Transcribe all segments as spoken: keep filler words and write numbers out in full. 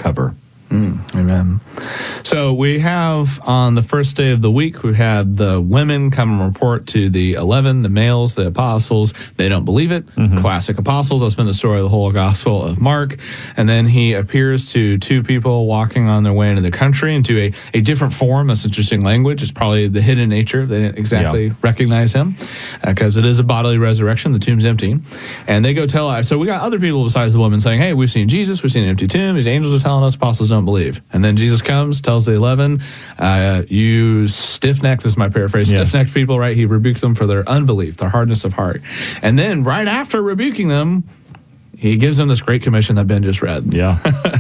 cover. Mm, amen. So we have on the first day of the week, we have the women come and report to the eleven, the males, the apostles. They don't believe it. Mm-hmm. Classic apostles. That's been the story of the whole Gospel of Mark. And then he appears to two people walking on their way into the country into a, a different form. That's interesting language. It's probably the hidden nature. They didn't exactly yeah. recognize him because uh, it is a bodily resurrection. The tomb's empty. And they go tell, so we got other people besides the woman saying, hey, we've seen Jesus. We've seen an empty tomb. These angels are telling us, apostles don't believe. And then Jesus comes, tells the eleven, uh, you stiff-necked, this is my paraphrase, yeah. stiff-necked people, right? He rebukes them for their unbelief, their hardness of heart. And then right after rebuking them, he gives them this great commission that Ben just read. Yeah.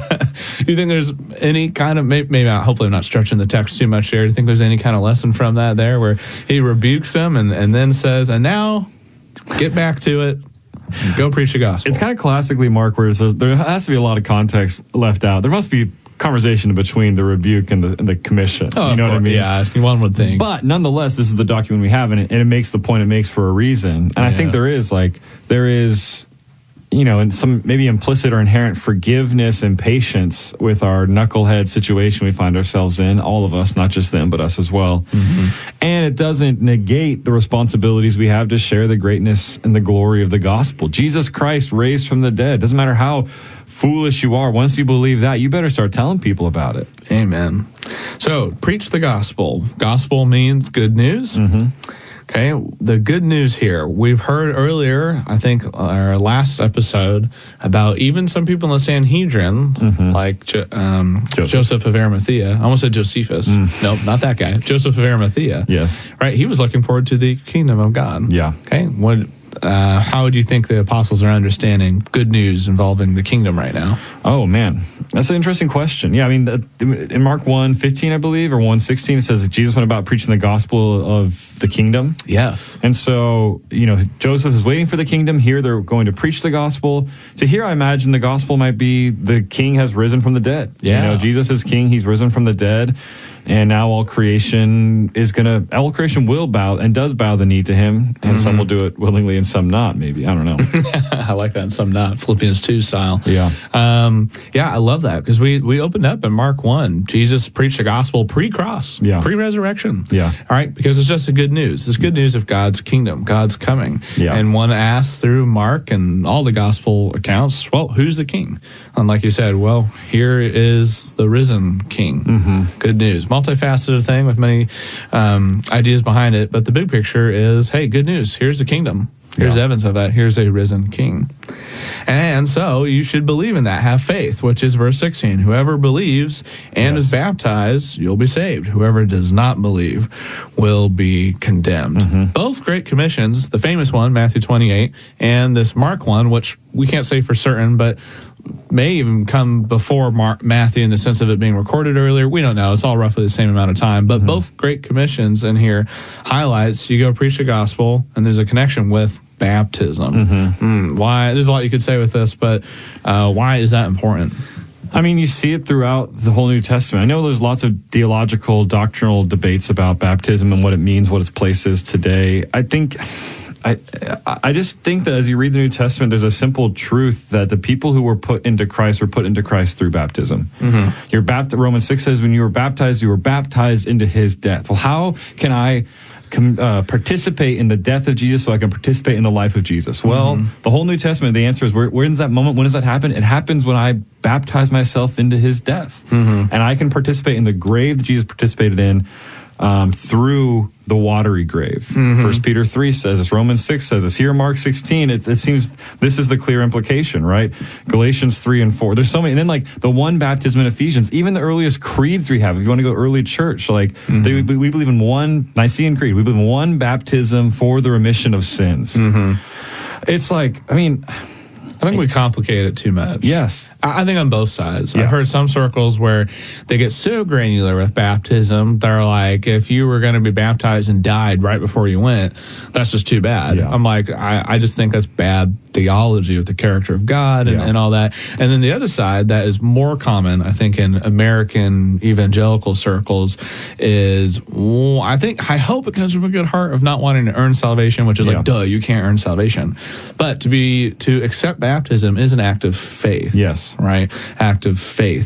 Do you think there's any kind of, maybe, maybe not, hopefully I'm not stretching the text too much there. Do you think there's any kind of lesson from that there where he rebukes them and, and then says, and now get back to it. Go preach the gospel. It's kind of classically Mark where it says there has to be a lot of context left out. There must be conversation between the rebuke and the, and the commission. Oh, you know course, what I mean? Yeah, one would think. But nonetheless, this is the document we have, and it, and it makes the point it makes for a reason. And yeah. I think there is, like, there is, you know, and some maybe implicit or inherent forgiveness and patience with our knucklehead situation we find ourselves in, all of us, not just them, but us as well. Mm-hmm. And it doesn't negate the responsibilities we have to share the greatness and the glory of the gospel. Jesus Christ raised from the dead. Doesn't matter how foolish you are, once you believe that, you better start telling people about it. Amen. So, preach the gospel. Gospel means good news. Mm-hmm. Okay, the good news here, we've heard earlier, I think our last episode, about even some people in the Sanhedrin, mm-hmm. like jo- um, Joseph. Joseph of Arimathea. I almost said Josephus. Mm. Nope, not that guy. Joseph of Arimathea. Yes. Right, he was looking forward to the kingdom of God. Yeah. Okay, what... Uh, how would you think the apostles are understanding good news involving the kingdom right now? Oh, man. That's an interesting question. Yeah, I mean, in Mark one fifteen, I believe, or one sixteen, it says that Jesus went about preaching the gospel of the kingdom. Yes. And so, you know, Joseph is waiting for the kingdom. Here, they're going to preach the gospel. To here, I imagine the gospel might be the king has risen from the dead. Yeah. You know, Jesus is king. He's risen from the dead. And now all creation is going to, all creation will bow and does bow the knee to him. And mm-hmm. some will do it willingly and some not, maybe. I don't know. I like that. And some not. Philippians two style. Yeah. Um, yeah, I love that because we, we opened up in Mark one. Jesus preached the gospel pre-cross, yeah. pre-resurrection. Yeah. All right. Because it's just a good news. It's good news of God's kingdom. God's coming. Yeah. And one asks through Mark and all the gospel accounts, well, who's the king? And like you said, well, here is the risen king. Mm-hmm. Good news. Multifaceted thing with many um, ideas behind it, but the big picture is, hey, good news. Here's the kingdom. Here's yeah. evidence of that. Here's a risen king. And so you should believe in that. Have faith, which is verse sixteen. Whoever believes and yes. is baptized, you'll be saved. Whoever does not believe will be condemned. Mm-hmm. Both great commissions, the famous one, Matthew twenty-eight, and this Mark one, which we can't say for certain, but may even come before Mark, Matthew in the sense of it being recorded earlier. We don't know. It's all roughly the same amount of time. But mm-hmm. both great commissions in here highlights you go preach the gospel, and there's a connection with baptism. Mm-hmm. Mm, why? There's a lot you could say with this, but uh, why is that important? I mean, you see it throughout the whole New Testament. I know there's lots of theological, doctrinal debates about baptism and what it means, what its place is today. I think... I I just think that as you read the New Testament, there's a simple truth that the people who were put into Christ were put into Christ through baptism. Mm-hmm. You're bapt- Romans six says, when you were baptized, you were baptized into his death. Well, how can I com- uh, participate in the death of Jesus so I can participate in the life of Jesus? Well, mm-hmm. the whole New Testament, the answer is, where, where is that moment? When does that happen? It happens when I baptize myself into his death. Mm-hmm. And I can participate in the grave that Jesus participated in um, through the watery grave. Mm-hmm. First Peter three says this. Romans six says this. Here, Mark sixteen, it, it seems this is the clear implication, right? Galatians three and four. There's so many. And then, like, the one baptism in Ephesians, even the earliest creeds we have, if you want to go early church, like, mm-hmm. they, we, we believe in one, Nicene Creed, we believe in one baptism for the remission of sins. Mm-hmm. It's like, I mean... I think we complicate it too much. Yes. I think on both sides. Yeah. I've heard some circles where they get so granular with baptism, they're like, if you were going to be baptized and died right before you went, that's just too bad. Yeah. I'm like, I, I just think that's bad theology of the character of God and, yeah. and all that. And then the other side that is more common, I think, in American evangelical circles is, well, I think, I hope it comes from a good heart of not wanting to earn salvation, which is yeah. like, duh, you can't earn salvation. But to be, to accept baptism is an act of faith. Yes. Right? Act of faith.